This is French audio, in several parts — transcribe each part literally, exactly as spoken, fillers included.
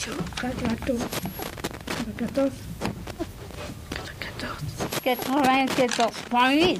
quatre-vingt-quatorze quatre-vingt-quatorze virgule huit.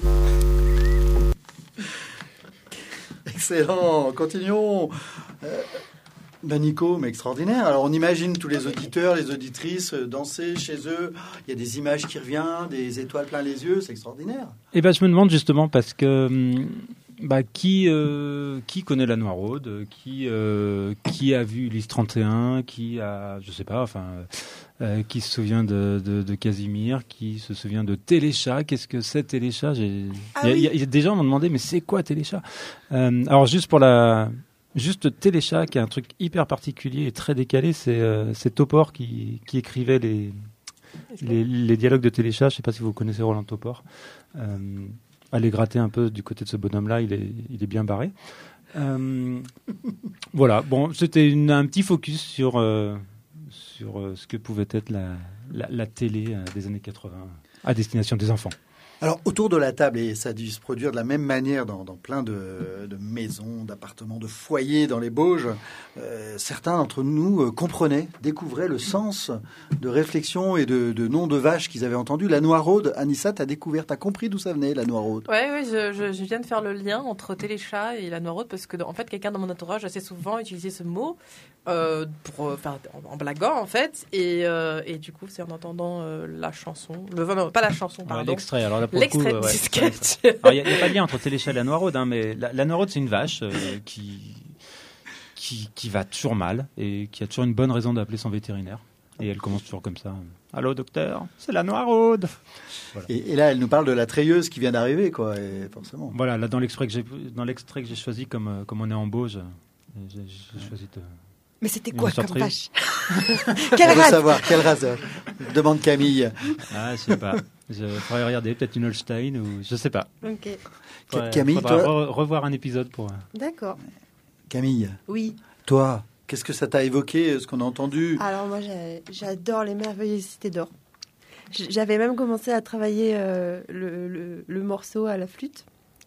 Excellent, continuons. Euh, ben Nico, mais extraordinaire. Alors on imagine tous les auditeurs, les auditrices danser chez eux. Il y a des images qui reviennent, des étoiles plein les yeux, c'est extraordinaire. Et ben je me demande justement parce que bah, qui euh, qui connaît la Noiraude, qui euh, qui a vu Ulysse trente et un, qui a je sais pas, enfin. Euh, qui se souvient de, de, de Casimir, qui se souvient de Téléchat. Qu'est-ce que c'est Téléchat? J'ai... Ah il y a, oui. il y a, il y a des gens m'ont demandé, mais c'est quoi Téléchat? euh, Alors juste pour la, juste Téléchat, qui est un truc hyper particulier et très décalé, c'est, euh, c'est Topor qui, qui écrivait les, les, les dialogues de Téléchat. Je sais pas si vous connaissez Roland Topor. Euh, allez gratter un peu du côté de ce bonhomme-là, il est, il est bien barré. Euh, voilà. Bon, c'était une, un petit focus sur. Euh, sur euh, ce que pouvait être la, la, la télé euh, des années quatre-vingts à destination des enfants. Alors, autour de la table, et ça a dû se produire de la même manière dans, dans plein de, de maisons, d'appartements, de foyers dans les Bauges, euh, certains d'entre nous euh, comprenaient, découvraient le sens de réflexion et de, de noms de vaches qu'ils avaient entendus. La Noiraude, Anissa, t'as découvert, t'as compris d'où ça venait, la Noiraude? Oui, ouais, je, je, je viens de faire le lien entre Téléchat et la Noiraude parce que, en fait, quelqu'un dans mon entourage assez souvent utilisait ce mot euh, pour, enfin, en, en blaguant, en fait. Et, euh, et du coup, c'est en entendant euh, la chanson, le, non, pas la chanson, pardon. Ouais, l'extrait, alors là, pour l'extrait le coup, du ouais, sketch. il n'y a, a pas de lien entre Téléchat et la Noiraude, hein, mais la, la Noiraude, c'est une vache euh, qui, qui, qui va toujours mal et qui a toujours une bonne raison d'appeler son vétérinaire. Et elle commence toujours comme ça. Allô, docteur, c'est la Noiraude. Voilà. Et, et là, elle nous parle de la treilleuse qui vient d'arriver, quoi, et forcément. Voilà, là, dans l'extrait que j'ai, dans l'extrait que j'ai choisi, comme, euh, comme on est en Bauge, j'ai, j'ai choisi de... Mais c'était quoi comme sorterie. vache? On Quelle veut race? savoir, quelle race? Demande Camille. Ah, je sais pas. Je faudrait regarder, peut-être une Holstein ou je sais pas. Ok. Faudrait, Camille, faudra toi re- revoir un épisode pour. D'accord. Camille, Oui. toi, qu'est-ce que ça t'a évoqué, ce qu'on a entendu? Alors moi, j'ai- j'adore les merveilleuses cités d'or. J- J'avais même commencé à travailler euh, le, le- le morceau à la flûte.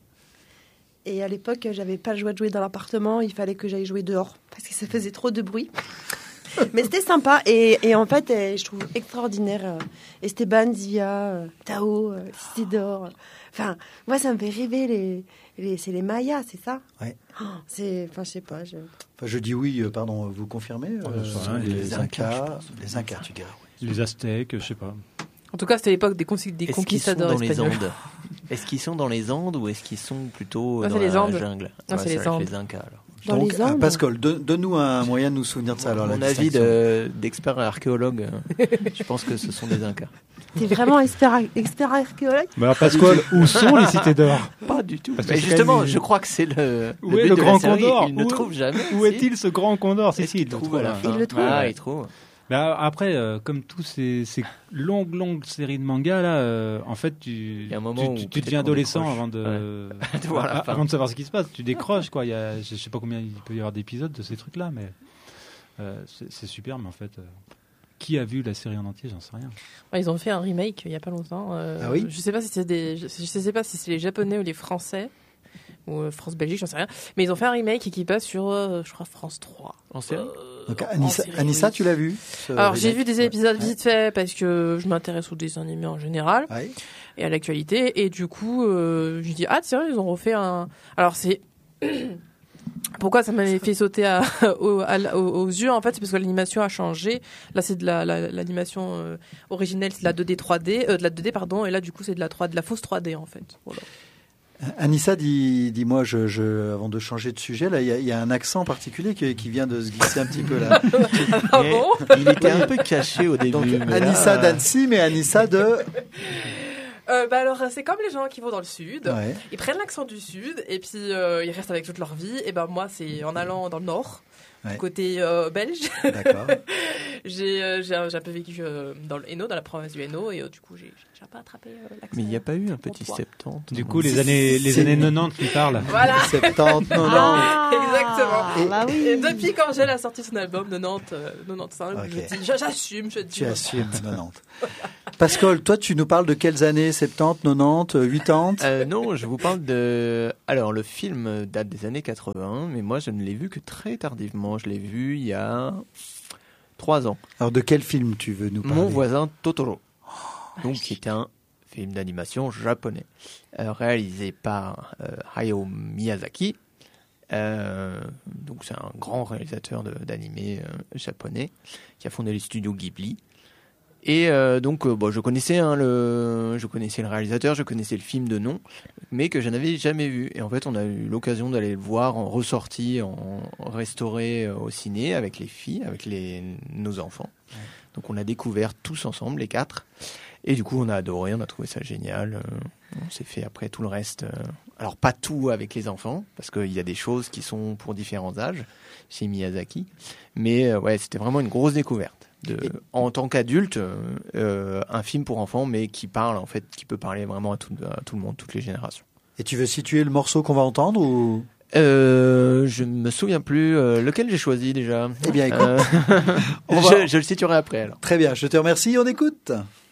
Et à l'époque, j'avais pas le choix de jouer dans l'appartement. Il fallait que j'aille jouer dehors parce que ça faisait trop de bruit. Mais c'était sympa. Et, et en fait, eh, je trouve extraordinaire euh, Esteban, Zia, euh, Tao, euh, Cité d'or. Enfin, moi, ça me fait rêver. Les, les, c'est les Mayas, c'est ça? Ouais. Oh, c'est, enfin, je sais pas. Je... Enfin, je dis oui, euh, pardon, vous confirmez euh, Ouais, c'est rien, les, les Incas, les Incas, tu dirais. Oui. Les Aztèques, je sais pas. En tout cas, c'était l'époque des, conquis- des Est-ce qu'ils sont conquistadors dans les espagnols. Andes? Est-ce qu'ils sont dans les Andes ou est-ce qu'ils sont plutôt Ah, dans c'est les la Andes. jungle? Ah, c'est ça les va être Andes. les Incas alors. Dans Donc, les Andes. euh, Pascal, donne- donne-nous un moyen de nous souvenir de ça. Alors, la Mon avis distinction. de- d'expert archéologue, euh, je pense que ce sont des Incas. T'es vraiment expert, expert archéologue? Bah alors, Pascal, où sont les cités d'or? Pas du tout. Parce que Mais c'est justement, quand même- je crois que c'est le, Où le est but le de grand la série. condor? Il ne Où- trouve jamais. Où si. est-il ce grand condor? Si, Est-ce si, qu'il il trouve à la fin? Il le trouve. Ah, Ouais. il trouve. Bah, après, euh, comme tous ces, ces longues, longues séries de mangas, là, euh, en fait, tu, y a un moment tu, où tu, tu peut-être deviens qu'on adolescent décroche. avant de, De voir la a- fin. avant de savoir ce qui se passe. Tu décroches, quoi. Il y a, je sais pas combien il peut y avoir d'épisodes de ces trucs-là, mais euh, c'est, c'est super. Mais en fait, euh, qui a vu la série en entier? J'en sais rien. Ouais, ils ont fait un remake il y a pas longtemps. euh, Ah oui Je sais pas si c'est des, je, je sais pas si c'est les Japonais ou les Français ou euh, France-Belgique, j'en sais rien. Mais ils ont fait un remake qui passe sur, euh, je crois, France trois. En série? Euh, Donc, en Anissa, série, Anissa, oui. tu l'as vu ce Alors j'ai remake? vu des épisodes Ouais. vite fait parce que je m'intéresse aux dessins animés en général Ouais. et à l'actualité et du coup euh, je dis ah tiens ils ont refait un. Alors c'est pourquoi ça m'avait fait sauter à, aux, à- aux yeux en fait, c'est parce que l'animation a changé. Là c'est de la, la- l'animation euh, originelle, c'est de la deux D trois D, euh, de la deux D pardon, et là du coup c'est de la trois, de la fausse trois D en fait. Voilà. Anissa, dis, dis-moi, je, je, avant de changer de sujet, là, il y, a- il y a un accent particulier qui, qui vient de se glisser un petit peu là. Ah Et bon il était un peu caché au début. Donc, mais Anissa là, d'Annecy, mais Anissa de. Euh, bah alors c'est comme les gens qui vont dans le sud. Ouais. Ils prennent l'accent du sud et puis euh, ils restent avec toute leur vie. Et ben moi c'est en allant dans le nord, Ouais. côté euh, belge. D'accord. j'ai, euh, j'ai, un- j'ai un peu vécu euh, dans le Hainaut, dans la province du Hainaut, et euh, du coup j'ai, j'ai un peu attrapé euh, l'accent. Mais il n'y a pas eu un petit Pontois. septante. Du non coup, les années, les années quatre-vingt-dix qui parlent. Voilà. septante, quatre-vingt-dix. Ah, Exactement. bah oui. Et depuis quand Gel a sorti son album quatre-vingt-dix, euh, quatre-vingt-quinze, Ok. je dis, je- j'assume, je dis. Tu assumes, quatre-vingt-dix. Pascal, toi, tu nous parles de quelles années? soixante-dix, quatre-vingt-dix, quatre-vingts? Euh, non, je vous parle de... Alors, le film date des années quatre-vingts, mais moi, je ne l'ai vu que très tardivement. Je l'ai vu il y a trois ans. Alors, de quel film tu veux nous parler? Mon voisin Totoro. Donc, qui était un film d'animation japonais, euh, réalisé par euh, Hayao Miyazaki. Euh, donc, c'est un grand réalisateur de, d'animé euh, japonais qui a fondé les studios Ghibli. Et euh, donc, euh, bon, je connaissais hein, le, je connaissais le réalisateur, je connaissais le film de nom, mais que je n'avais jamais vu. Et en fait, on a eu l'occasion d'aller le voir en ressorti, en, en restauré euh, au ciné avec les filles, avec les nos enfants. Ouais. Donc, on a découvert tous ensemble les quatre. Et du coup, on a adoré, on a trouvé ça génial. Euh, on s'est fait après tout le reste. Euh, alors, pas tout avec les enfants, parce qu'il y a des choses qui sont pour différents âges chez Miyazaki. Mais euh, ouais, c'était vraiment une grosse découverte. De, en tant qu'adulte, euh, un film pour enfants, mais qui parle en fait, qui peut parler vraiment à tout, à tout le monde, toutes les générations. Et tu veux situer le morceau qu'on va entendre ou euh, Je me souviens plus euh, lequel j'ai choisi déjà. Eh bien, écoute, euh, on va... je, je le situerai après alors. Très bien, je te remercie. On écoute.